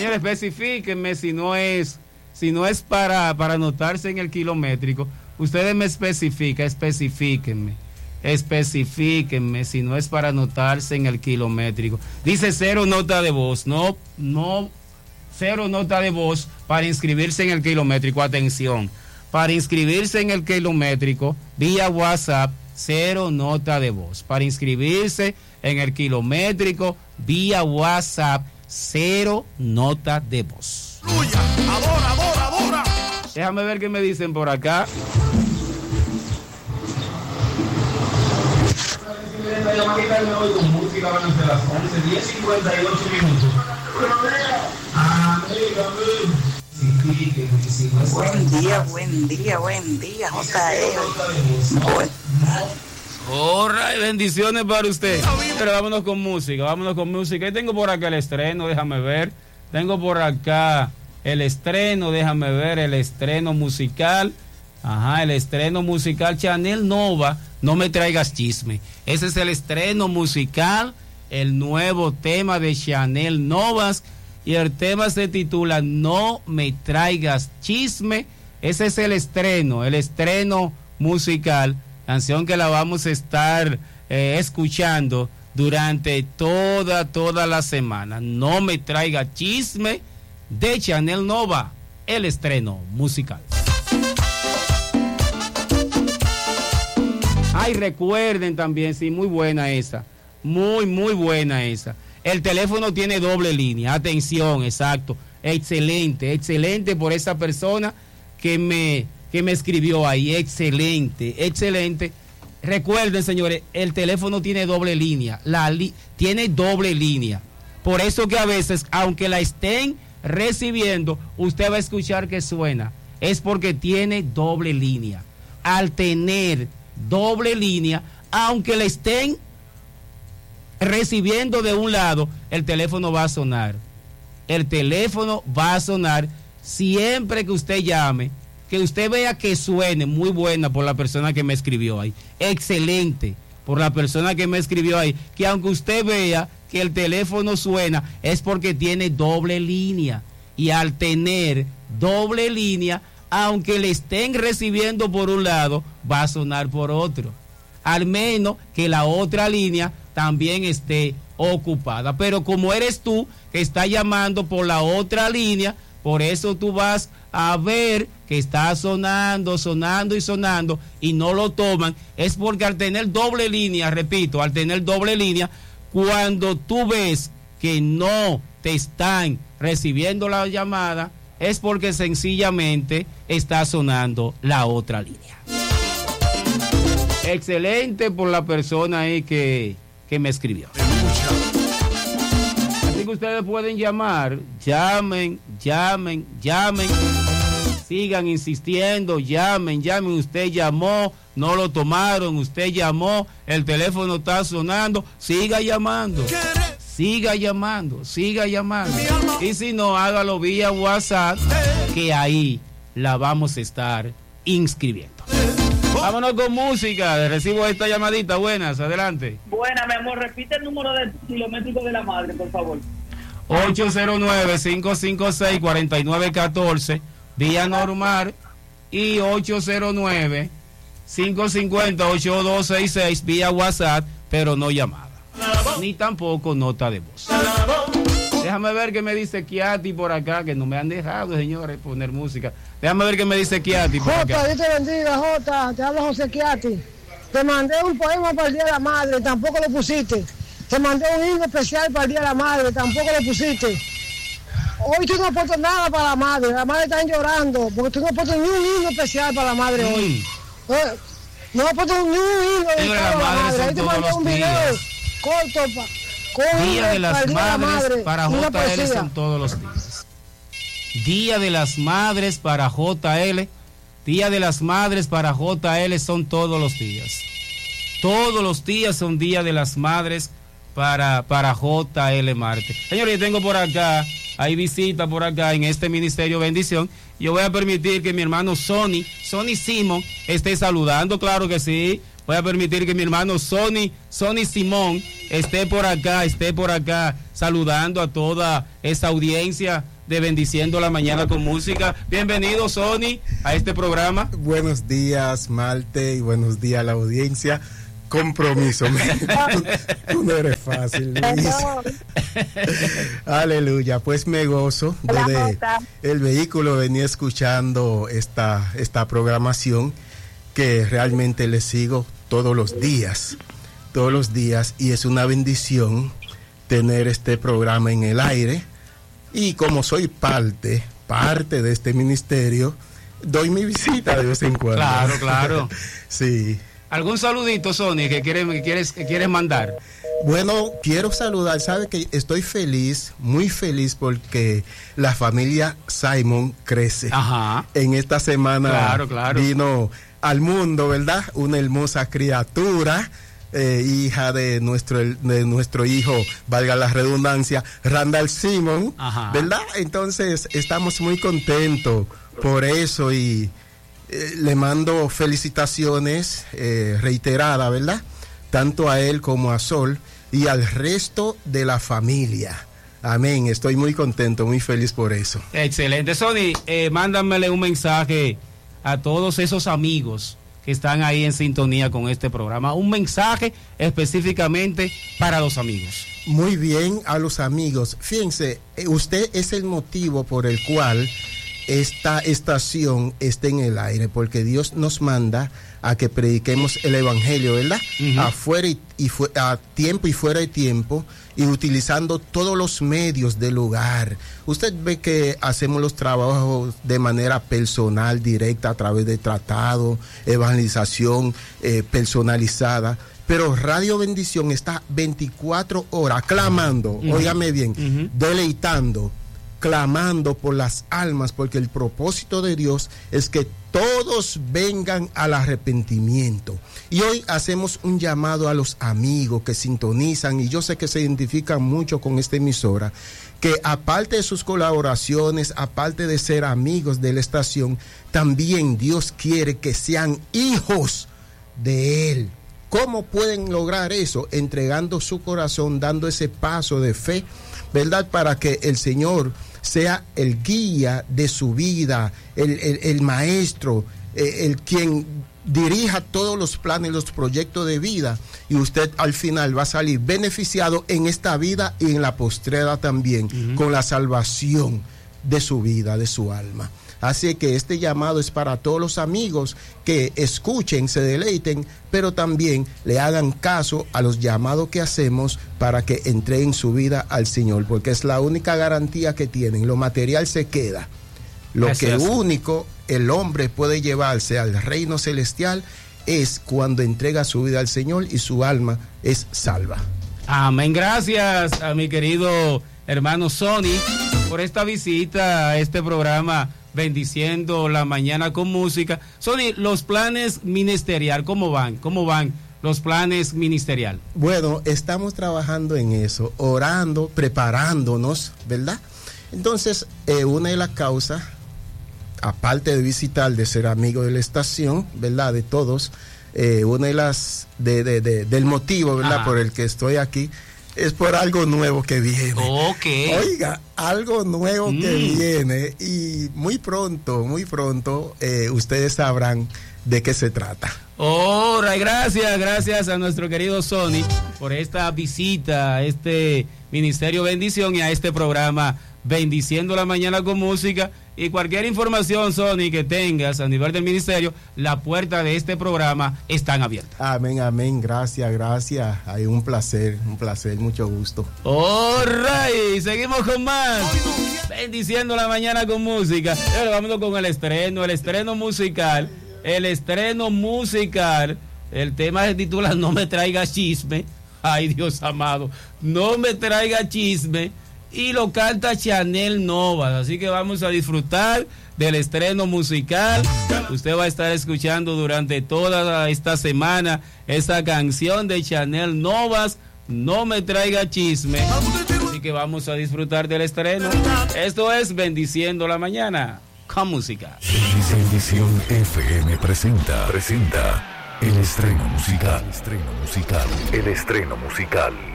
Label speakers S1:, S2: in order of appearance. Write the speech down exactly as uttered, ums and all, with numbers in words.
S1: Señores, especifíquenme si no es, si no es para, para anotarse en el kilométrico. Ustedes me especifican, especifíquenme. Especifíquenme si no es para anotarse en el kilométrico. Dice cero nota de voz. No, no, cero nota de voz para inscribirse en el kilométrico. Atención. Para inscribirse en el kilométrico, vía WhatsApp, cero nota de voz. Para inscribirse en el kilométrico, vía WhatsApp, cero nota de voz.
S2: ¡Aleluya! ¡Adora, adora, adora!
S1: Déjame ver qué me dicen por acá. La llamadita de hoy con música van a ser las once, diez, cincuenta y ocho minutos.
S3: Buen día, buen día, buen día, J E. Buen...
S1: Hola y bendiciones para usted. Pero vámonos con música, vámonos con música. Y tengo por acá el estreno, déjame ver. Tengo por acá el estreno, déjame ver, el estreno musical. Ajá, el estreno musical Chanel Nova, No me traigas chisme. Ese es el estreno musical, el nuevo tema de Chanel Novas. Y el tema se titula No me traigas chisme. Ese es el estreno, el estreno musical, canción que la vamos a estar eh, escuchando durante toda, toda la semana. No me traigas chisme de Chanel Nova, el estreno musical. Ay, recuerden también, sí, muy buena esa, muy, muy buena esa. El teléfono tiene doble línea, atención, exacto, excelente, excelente por esa persona que me, que me escribió ahí, excelente, excelente. Recuerden, señores, el teléfono tiene doble línea, la li, tiene doble línea. Por eso que a veces, aunque la estén recibiendo, usted va a escuchar que suena, es porque tiene doble línea. Al tener doble línea, aunque la estén recibiendo de un lado, el teléfono va a sonar. El teléfono va a sonar siempre que usted llame, que usted vea que suene. Muy buena por la persona que me escribió ahí. Excelente por la persona que me escribió ahí. Que aunque usted vea que el teléfono suena, es porque tiene doble línea. Y al tener doble línea, aunque le estén recibiendo por un lado, va a sonar por otro. Al menos que la otra línea también esté ocupada. Pero como eres tú que está llamando por la otra línea, por eso tú vas a ver que está sonando, sonando y sonando y no lo toman. Es porque al tener doble línea, repito, al tener doble línea, cuando tú ves que no te están recibiendo la llamada, es porque sencillamente está sonando la otra línea. Excelente por la persona ahí que, que me escribió. Así que ustedes pueden llamar, llamen, llamen, llamen, sigan insistiendo, llamen, llamen. Usted llamó, no lo tomaron, usted llamó, el teléfono está sonando, siga llamando. Siga llamando, siga llamando. Y si no, hágalo vía WhatsApp, que ahí la vamos a estar inscribiendo. Vámonos con música. Recibo esta llamadita. Buenas, adelante.
S4: Buenas, mi amor. Repite el número del kilométrico de la madre, por favor.
S1: ocho cero nueve, cinco cinco seis, cuatro nueve uno cuatro, vía normal. Y ocho cero nueve, cinco cinco cero, ocho dos seis seis, vía WhatsApp, pero no llamada. Ni tampoco nota de voz. Déjame ver qué me dice Kiati por acá, que no me han dejado, señores, poner música. Déjame ver qué me dice Kiati por acá.
S5: Jota, Dios te bendiga, Jota. Te habla José Kiati. Te mandé un poema para el Día de la Madre, tampoco lo pusiste. Te mandé un himno especial para el Día de la Madre, tampoco lo pusiste. Hoy tú no has puesto nada para la madre. La madre está llorando, porque tú no has puesto ni un himno especial para la madre mm. hoy. No has puesto ni un himno para la madre. Ahí te mandé un video corto para...
S1: Día de las Madres para J L son todos los días. Día de las Madres para J L. Día de las Madres para J L son todos los días. Todos los días son Día de las Madres para, para J L Marte. Señores, yo tengo por acá, hay visita por acá en este Ministerio Bendición. Yo voy a permitir que mi hermano Sonny, Sonny Simon, esté saludando, claro que sí. voy a permitir que mi hermano Sony, Sony Simón, esté por acá, esté por acá, saludando a toda esta audiencia de Bendiciendo la Mañana con Música. Bienvenido, Sony, a este programa.
S6: Buenos días, Malte, y buenos días a la audiencia. Compromiso, tú, tú no eres fácil, Luis. Aleluya, pues me gozo. Desde el vehículo venía escuchando esta, esta programación que realmente le sigo todos los días, todos los días, y es una bendición tener este programa en el aire. Y como soy parte, parte de este ministerio, doy mi visita de vez en cuando.
S1: Claro, claro.
S6: Sí.
S1: ¿Algún saludito, Sony, que quieres, que quieres, que quieres mandar?
S6: Bueno, quiero saludar, sabe que estoy feliz, muy feliz porque la familia Simon crece.
S1: Ajá.
S6: En esta semana
S1: claro, claro.
S6: vino al mundo, ¿verdad? Una hermosa criatura, eh, hija de nuestro, de nuestro hijo, valga la redundancia, Randall Simon,
S1: Ajá.
S6: ¿verdad? Entonces estamos muy contentos por eso y eh, le mando felicitaciones eh, reiteradas, ¿verdad? Tanto a él como a Sol y al resto de la familia. Amén, estoy muy contento, muy feliz por eso.
S1: Excelente, Sony, eh, mándamele un mensaje a todos esos amigos que están ahí en sintonía con este programa, un mensaje específicamente para los amigos.
S6: Muy bien, a los amigos, fíjense, usted es el motivo por el cual esta estación está en el aire, porque Dios nos manda a que prediquemos el evangelio, ¿verdad? Uh-huh. Afuera y, y fu- a tiempo y fuera de tiempo, y utilizando todos los medios del lugar. Usted ve que hacemos los trabajos de manera personal, directa, a través de tratado, evangelización eh, personalizada, pero Radio Bendición está veinticuatro horas clamando, uh-huh. óigame bien, uh-huh. deleitando, clamando por las almas, porque el propósito de Dios es que todos vengan al arrepentimiento. Y hoy hacemos un llamado a los amigos que sintonizan, y yo sé que se identifican mucho con esta emisora, que aparte de sus colaboraciones, aparte de ser amigos de la estación, también Dios quiere que sean hijos de Él. ¿Cómo pueden lograr eso? Entregando su corazón, dando ese paso de fe, ¿verdad? Para que el Señor sea el guía de su vida, el, el, el maestro, eh, el quien dirija todos los planes, los proyectos de vida, y usted al final va a salir beneficiado en esta vida y en la postrera también, uh-huh. con la salvación de su vida, de su alma. Así que este llamado es para todos los amigos que escuchen, se deleiten, pero también le hagan caso a los llamados que hacemos para que entreguen su vida al Señor, porque es la única garantía que tienen. Lo material se queda. Lo Gracias. que único el hombre puede llevarse al reino celestial es cuando entrega su vida al Señor y su alma es salva.
S1: Amén. Gracias a mi querido hermano Sony por esta visita a este programa Bendiciendo la Mañana con Música. Sony, los planes ministerial, ¿cómo van? ¿Cómo van los planes ministerial?
S6: Bueno, estamos trabajando en eso, orando, preparándonos, ¿verdad? Entonces, eh, una de las causas, aparte de visitar, de ser amigo de la estación, ¿verdad? De todos, eh, una de las, de, de, de, del motivo, ¿verdad? Ajá. Por el que estoy aquí, es por algo nuevo que viene.
S1: Ok.
S6: Oiga, algo nuevo mm. que viene, y muy pronto, muy pronto, eh, ustedes sabrán de qué se trata.
S1: Oh, gracias, gracias a nuestro querido Sony por esta visita a este Ministerio Bendición y a este programa Bendiciendo la Mañana con Música. Y cualquier información, Sony, que tengas a nivel del ministerio, la puerta de este programa están abiertas.
S6: Amén, amén, gracias, gracias. Hay un placer, un placer, mucho gusto.
S1: All right, seguimos con más Bendiciendo la Mañana con Música. Pero vamos con el estreno, el estreno musical, el estreno musical. El tema se titula No me traiga chisme. Ay, Dios amado, no me traiga chisme. Y lo canta Chanel Novas, así que vamos a disfrutar del estreno musical. Usted va a estar escuchando durante toda esta semana esta canción de Chanel Novas, No me traiga chisme. Así que vamos a disfrutar del estreno. Esto es Bendiciendo la Mañana con Música.
S7: Bendición F M presenta, presenta El estreno musical. El estreno musical. El estreno musical.